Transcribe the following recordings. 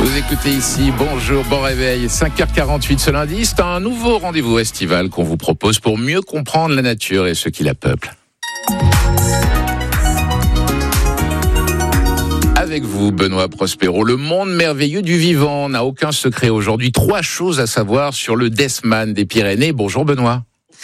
Vous écoutez ici, bonjour, bon réveil, 5h48 ce lundi, c'est un nouveau rendez-vous estival qu'on vous propose pour mieux comprendre la nature et ceux qui la peuplent. Avec vous, Benoît Prospero, le monde merveilleux du vivant n'a aucun secret aujourd'hui. 3 choses à savoir sur le Desman des Pyrénées. Bonjour Benoît.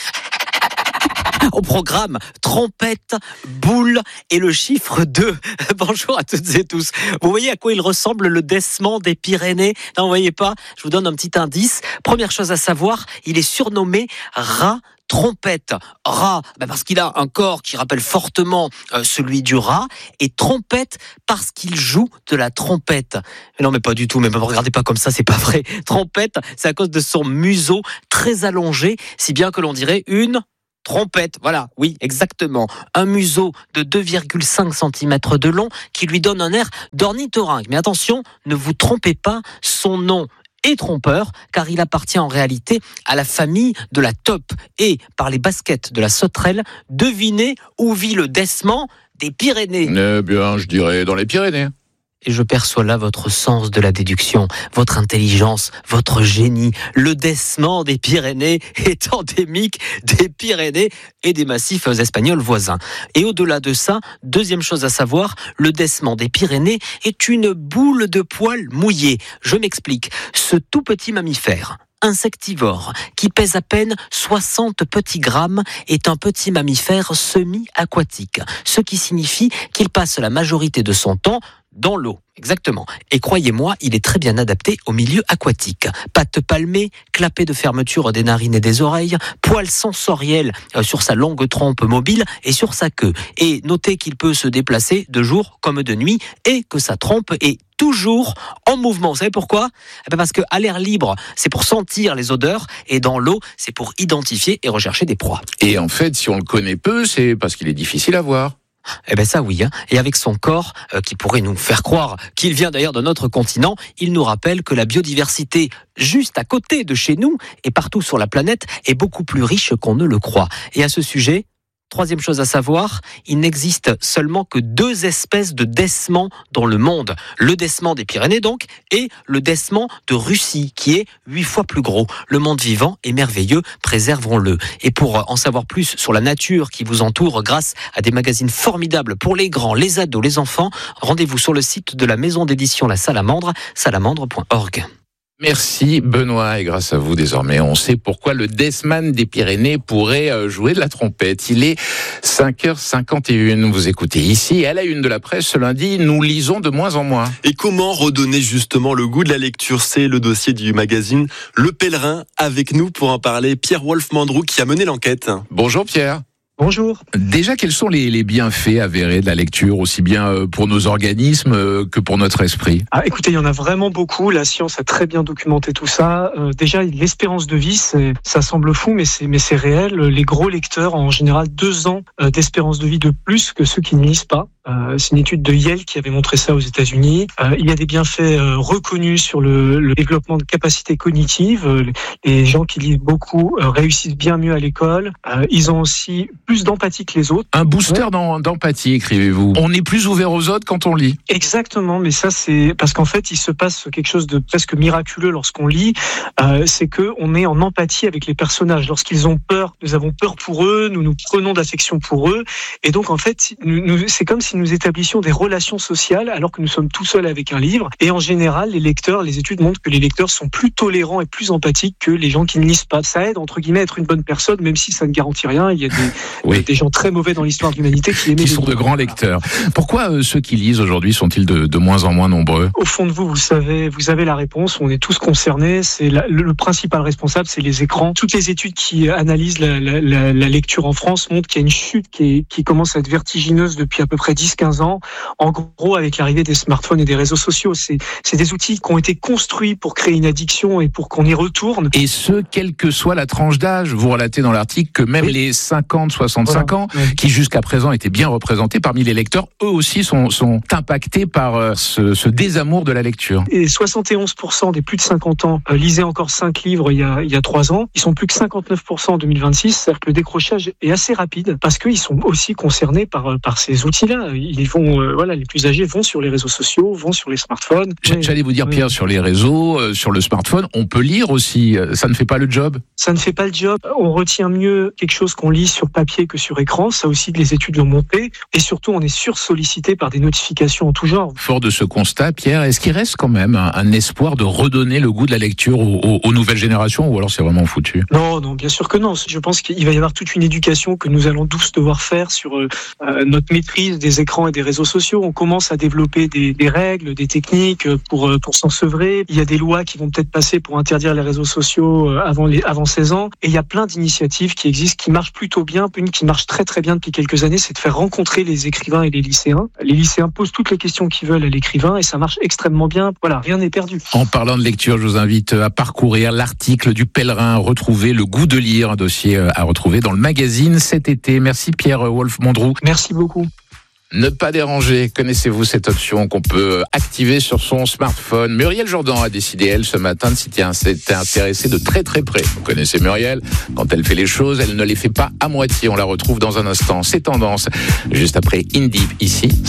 Au programme, trompette, boule et le chiffre 2. Bonjour à toutes et tous. Vous voyez à quoi il ressemble le Desman des Pyrénées? Non, vous voyez pas? Je vous donne un petit indice. Première chose à savoir, il est surnommé rat trompette. Rat, parce qu'il a un corps qui rappelle fortement celui du rat, et trompette parce qu'il joue de la trompette. Mais non, mais pas du tout, mais ne me regardez pas comme ça, c'est pas vrai. Trompette, c'est à cause de son museau très allongé, si bien que l'on dirait une trompette, voilà, oui, exactement. Un museau de 2,5 cm de long qui lui donne un air d'ornithorynque. Mais attention, ne vous trompez pas, son nom est trompeur, car il appartient en réalité à la famille de la taupe. Et par les baskets de la sauterelle, devinez où vit le Desman des Pyrénées. Eh bien, je dirais dans les Pyrénées. Et je perçois là votre sens de la déduction, votre intelligence, votre génie. Le Desman des Pyrénées est endémique des Pyrénées et des massifs espagnols voisins. Et au-delà de ça, deuxième chose à savoir, le Desman des Pyrénées est une boule de poils mouillés. Je m'explique. Ce tout petit mammifère insectivore, qui pèse à peine 60 petits grammes, est un petit mammifère semi-aquatique. Ce qui signifie qu'il passe la majorité de son temps dans l'eau, exactement. Et croyez-moi, il est très bien adapté au milieu aquatique. Pattes palmées, clapet de fermeture des narines et des oreilles, poils sensoriels sur sa longue trompe mobile et sur sa queue. Et notez qu'il peut se déplacer de jour comme de nuit et que sa trompe est toujours en mouvement. Vous savez pourquoi ? Parce qu'à l'air libre, c'est pour sentir les odeurs, et dans l'eau, c'est pour identifier et rechercher des proies. Et en fait, si on le connaît peu, c'est parce qu'il est difficile à voir. Ça oui, et avec son corps qui pourrait nous faire croire qu'il vient d'ailleurs de notre continent, il nous rappelle que la biodiversité juste à côté de chez nous et partout sur la planète est beaucoup plus riche qu'on ne le croit. Et à ce sujet, troisième chose à savoir, il n'existe seulement que 2 espèces de Desman dans le monde. Le Desman des Pyrénées donc, et le Desman de Russie, qui est 8 fois plus gros. Le monde vivant est merveilleux, préservons-le. Et pour en savoir plus sur la nature qui vous entoure grâce à des magazines formidables pour les grands, les ados, les enfants, rendez-vous sur le site de la maison d'édition La Salamandre, salamandre.org. Merci Benoît, et grâce à vous désormais on sait pourquoi le Desman des Pyrénées pourrait jouer de la trompette. Il est 5h51, vous écoutez ici, et à la une de la presse ce lundi, nous lisons de moins en moins. Et comment redonner justement le goût de la lecture ? C'est le dossier du magazine Le Pèlerin. Avec nous pour en parler, Pierre-Wolf Mandrou qui a mené l'enquête. Bonjour Pierre. Bonjour. Déjà, quels sont les bienfaits avérés de la lecture, aussi bien pour nos organismes que pour notre esprit ? Écoutez, il y en a vraiment beaucoup. La science a très bien documenté tout ça. Déjà, l'espérance de vie, ça semble fou, mais c'est réel. Les gros lecteurs ont en général 2 ans d'espérance de vie de plus que ceux qui ne lisent pas. C'est une étude de Yale qui avait montré ça aux États-Unis. Il y a des bienfaits reconnus sur le développement de capacités cognitives. Les gens qui lisent beaucoup réussissent bien mieux à l'école. Ils ont aussi plus d'empathie que les autres. Un booster d'empathie, écrivez-vous. On est plus ouvert aux autres quand on lit. Exactement, mais ça c'est parce qu'en fait il se passe quelque chose de presque miraculeux lorsqu'on lit. C'est que on est en empathie avec les personnages. Lorsqu'ils ont peur, nous avons peur pour eux, nous prenons d'affection pour eux, et donc en fait c'est comme si nous établissions des relations sociales alors que nous sommes tout seuls avec un livre. Et en général, les études montrent que les lecteurs sont plus tolérants et plus empathiques que les gens qui ne lisent pas. Ça aide entre guillemets à être une bonne personne, même si ça ne garantit rien. Il y a des gens très mauvais dans l'histoire de l'humanité qui sont de grands lecteurs. Pourquoi ceux qui lisent aujourd'hui sont-ils de moins en moins nombreux ? Au fond de vous avez la réponse. On est tous concernés. C'est le principal responsable, c'est les écrans. Toutes les études qui analysent la lecture en France montrent qu'il y a une chute qui commence à être vertigineuse depuis à peu près 10-15 ans. En gros, avec l'arrivée des smartphones et des réseaux sociaux, c'est des outils qui ont été construits pour créer une addiction et pour qu'on y retourne. Et ce, quelle que soit la tranche d'âge. Vous relatez dans l'article que même les 50-65 ans, qui jusqu'à présent étaient bien représentés parmi les lecteurs, eux aussi sont impactés par ce désamour de la lecture. Et 71% des plus de 50 ans lisaient encore 5 livres il y a 3 ans. Ils sont plus que 59% en 2026. C'est-à-dire que le décrochage est assez rapide parce qu'ils sont aussi concernés par ces outils-là. ils vont, les plus âgés vont sur les réseaux sociaux, vont sur les smartphones. J'allais vous dire, Pierre, sur les réseaux, sur le smartphone, on peut lire aussi. Ça ne fait pas le job? Ça ne fait pas le job. On retient mieux quelque chose qu'on lit sur papier que sur écran. Ça aussi, les études l'ont montré. Et surtout, on est sursollicité par des notifications en tout genre. Fort de ce constat, Pierre, est-ce qu'il reste quand même un espoir de redonner le goût de la lecture aux nouvelles générations, ou alors c'est vraiment foutu? Non, bien sûr que non. Je pense qu'il va y avoir toute une éducation que nous allons tous devoir faire sur notre maîtrise des écrans et des réseaux sociaux. On commence à développer des règles, des techniques pour s'en sevrer. Il y a des lois qui vont peut-être passer pour interdire les réseaux sociaux avant 16 ans. Et il y a plein d'initiatives qui existent, qui marchent plutôt bien. Une qui marche très très bien depuis quelques années, c'est de faire rencontrer les écrivains et les lycéens. Les lycéens posent toutes les questions qu'ils veulent à l'écrivain et ça marche extrêmement bien. Voilà, rien n'est perdu. En parlant de lecture, je vous invite à parcourir l'article du Pèlerin, retrouver le goût de lire, un dossier à retrouver dans le magazine cet été. Merci Pierre Wolf-Mondroux. Merci beaucoup. Ne pas déranger, connaissez-vous cette option qu'on peut activer sur son smartphone? Muriel Jourdan a décidé, elle, ce matin, de s'y intéresser de très très près. Vous connaissez Muriel, quand elle fait les choses, elle ne les fait pas à moitié. On la retrouve dans un instant. C'est Tendance, juste après Indie, ici.